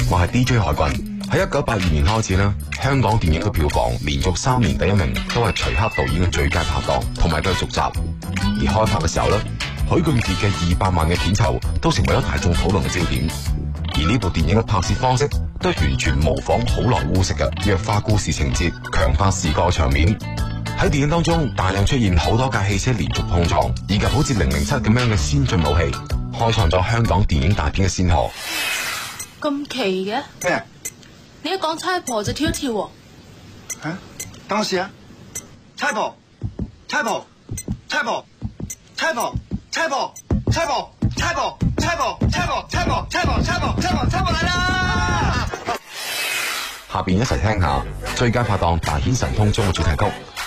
我係 DJ 海軍。喺1982年開始啦，香港電影嘅票房連續3年第1名都係徐克導演嘅最佳拍檔同埋佢嘅續集。而開拍嘅時候咧，許冠傑嘅200萬嘅片酬都成為咗大眾討論嘅焦點。而呢部電影嘅拍攝方式都完全模仿好萊塢式嘅弱化故事情節，強化視覺場面。喺電影當中大量出現好多架汽車連續碰撞，以及好似007咁樣嘅先進武器，開創咗香港電影大片嘅先河。 咁奇嘅咩？ 你一講差婆就跳一跳喎。 啊，等我試下。差婆，差婆，差婆，差婆，差婆，差婆，差婆，差婆，差婆，差婆，差婆，差婆，差婆，差婆嚟啦！ 下邊一齊聽下最佳拍檔大顯神通中嘅主題曲。